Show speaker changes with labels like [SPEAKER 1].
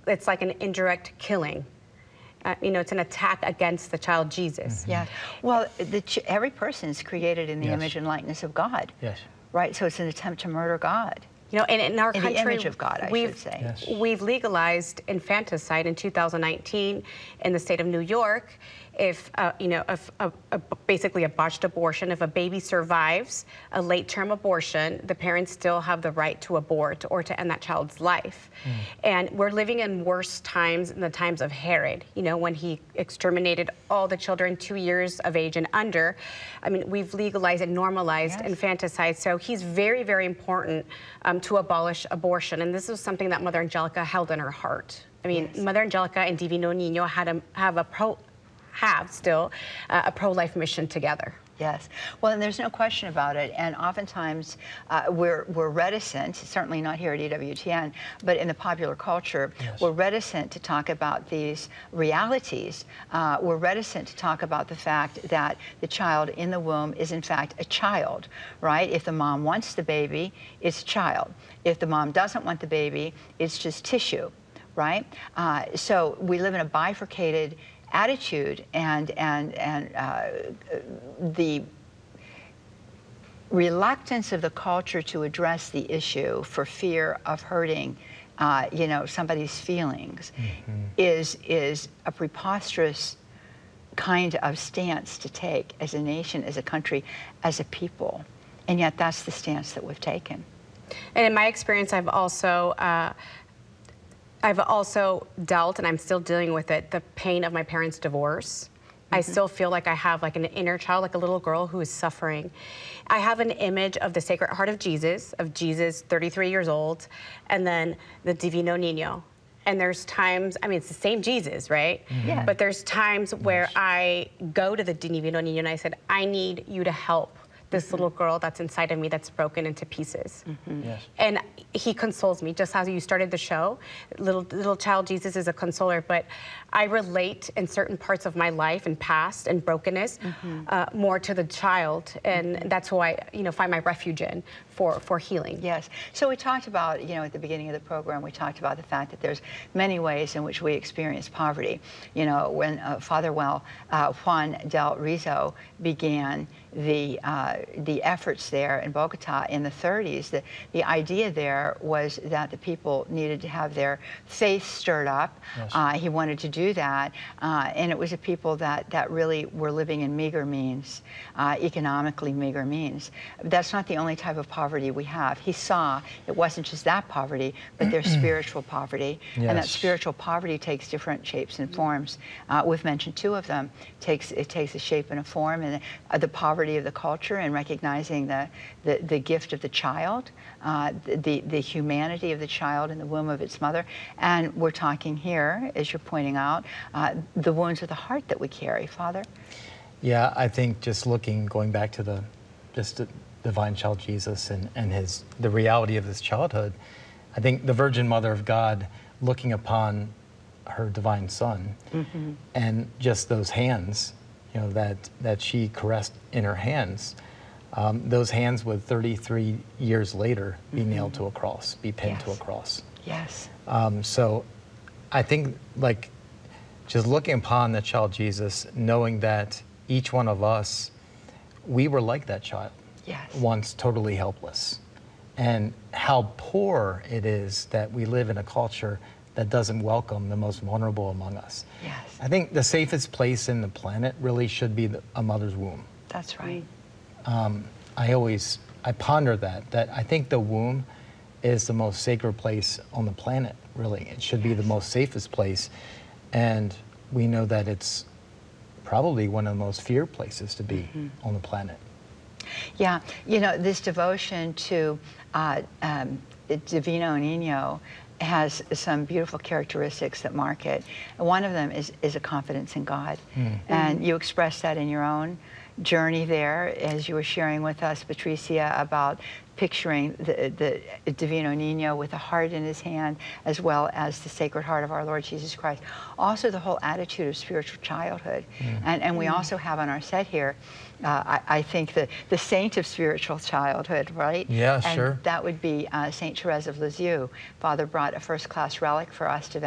[SPEAKER 1] it's like an indirect killing. You know, it's an attack against the child Jesus.
[SPEAKER 2] Yeah. Well, every person is created in the image and likeness of God.
[SPEAKER 3] Yes.
[SPEAKER 2] Right? So it's an attempt to murder God.
[SPEAKER 1] You know, and in our country,
[SPEAKER 2] the image of God, I should say.
[SPEAKER 3] Yes.
[SPEAKER 1] We've legalized infanticide in 2019 in the state of New York. If, you know, basically a botched abortion, if a baby survives a late-term abortion, the parents still have the right to abort or to end that child's life. And we're living in worse times in the times of Herod, you know, when he exterminated all the children 2 years of age and under. I mean, we've legalized and normalized infanticide. So he's very, very important to abolish abortion. And this is something that Mother Angelica held in her heart. I mean, Mother Angelica and Divino Niño have still a pro-life mission together.
[SPEAKER 2] Yes. Well, and there's no question about it. And oftentimes we're reticent, certainly not here at EWTN, but in the popular culture, we're reticent to talk about these realities. We're reticent to talk about the fact that the child in the womb is in fact a child, right? If the mom wants the baby, it's a child. If the mom doesn't want the baby, it's just tissue, right? So we live in a bifurcated attitude, and the reluctance of the culture to address the issue for fear of hurting, you know, somebody's feelings is a preposterous kind of stance to take as a nation, as a country, as a people. And yet that's the stance that we've taken.
[SPEAKER 1] And in my experience, I've also dealt, and I'm still dealing with it, the pain of my parents' divorce. I still feel like I have like an inner child, like a little girl who is suffering. I have an image of the Sacred Heart of Jesus 33 years old, and then the Divino Niño. And there's times, I mean, it's the same Jesus, right?
[SPEAKER 2] Yeah.
[SPEAKER 1] But there's times where I go to the Divino Niño and I said, I need you to help this little girl that's inside of me that's broken into pieces.
[SPEAKER 3] Yes.
[SPEAKER 1] And he consoles me, just as you started the show. Little child Jesus is a consoler, but I relate in certain parts of my life and past and brokenness more to the child, and that's who I, you know, find my refuge in for healing.
[SPEAKER 2] Yes. So we talked about, you know, at the beginning of the program, we talked about the fact that there's many ways in which we experience poverty. You know, when Father Juan del Rizo began the efforts there in Bogota in the 30s, the idea there was that the people needed to have their faith stirred up. Yes. He wanted to do that, and it was a people that really were living in meager means, economically meager means. But that's not the only type of poverty we have. He saw it wasn't just that poverty, but there's spiritual poverty, and that spiritual poverty takes different shapes and forms. We've mentioned two of them. It takes a shape and a form, and the poverty of the culture, and recognizing the gift of the child, the humanity of the child in the womb of its mother. And we're talking here, as you're pointing out, the wounds of the heart that we carry, Father.
[SPEAKER 3] Yeah, I think just going back to the divine child Jesus and the reality of his childhood, I think the Virgin Mother of God looking upon her divine Son and just those hands, you know, that she caressed in her hands, those hands would 33 years later be nailed to a cross, be pinned to a cross.
[SPEAKER 2] Yes.
[SPEAKER 3] So I think, like, just looking upon the child Jesus, knowing that each one of us, we were like that child.
[SPEAKER 2] Yes.
[SPEAKER 3] Once totally helpless. And how poor it is that we live in a culture that doesn't welcome the most vulnerable among us.
[SPEAKER 2] Yes.
[SPEAKER 3] I think the safest place in the planet really should be a mother's womb.
[SPEAKER 2] That's right.
[SPEAKER 3] I ponder that I think the womb is the most sacred place on the planet, really. It should be the most safest place. And we know that it's probably one of the most feared places to be on the planet.
[SPEAKER 2] Yeah, you know, this devotion to Divino Niño has some beautiful characteristics that mark it. One of them is a confidence in God. And you express that in your own journey there, as you were sharing with us, Patricia, about picturing the Divino Niño with a heart in his hand, as well as the Sacred Heart of our Lord Jesus Christ. Also the whole attitude of spiritual childhood. And we also have on our set here, I think, the saint of spiritual childhood, right?
[SPEAKER 3] Yeah,
[SPEAKER 2] and
[SPEAKER 3] sure.
[SPEAKER 2] that would be Saint Therese of Lisieux. Father brought a first-class relic for us to